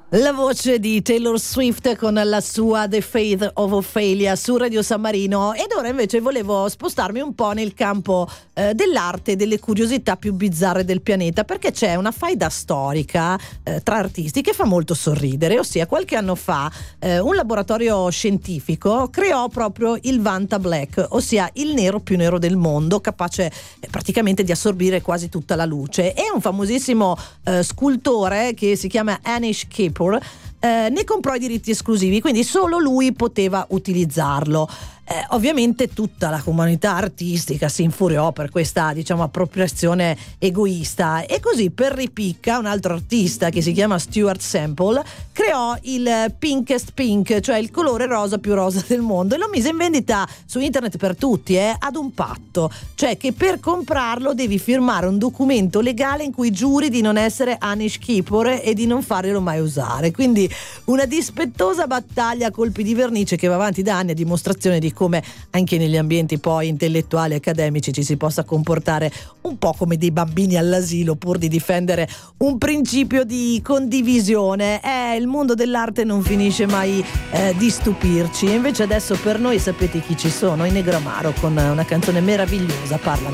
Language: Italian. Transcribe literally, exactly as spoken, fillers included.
La voce di Taylor Swift con la sua The Faith of Ophelia su Radio San Marino. Ed ora invece volevo spostarmi un po' nel campo eh, dell'arte e delle curiosità più bizzarre del pianeta, perché c'è una faida storica eh, tra artisti che fa molto sorridere. Ossia, qualche anno fa eh, un laboratorio scientifico creò proprio il Vanta Black, ossia il nero più nero del mondo, capace eh, praticamente di assorbire quasi tutta la luce. E un famosissimo eh, scultore che si chiama Anish Kapoor Eh, ne comprò i diritti esclusivi, quindi solo lui poteva utilizzarlo. Eh, ovviamente tutta la comunità artistica si infuriò per questa, diciamo, appropriazione egoista, e così per ripicca un altro artista che si chiama Stuart Sample creò il Pinkest Pink, cioè il colore rosa più rosa del mondo, e lo mise in vendita su internet per tutti, eh, ad un patto, cioè che per comprarlo devi firmare un documento legale in cui giuri di non essere Anish Kapoor e di non farglielo mai usare. Quindi una dispettosa battaglia a colpi di vernice che va avanti da anni, a dimostrazione di come anche negli ambienti poi intellettuali e accademici ci si possa comportare un po' come dei bambini all'asilo pur di difendere un principio di condivisione. Eh, il mondo dell'arte non finisce mai eh, di stupirci, e invece adesso per noi sapete chi ci sono? I Negramaro con una canzone meravigliosa, Parla.